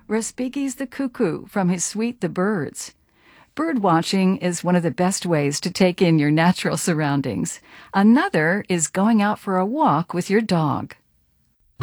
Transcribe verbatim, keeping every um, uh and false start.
Respighi's the cuckoo from his suite The Birds. Bird watching is one of the best ways to take in your natural surroundings. Another is going out for a walk with your dog.